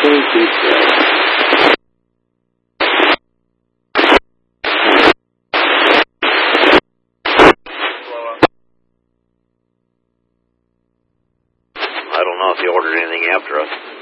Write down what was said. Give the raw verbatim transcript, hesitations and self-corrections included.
I don't know if he ordered anything after us.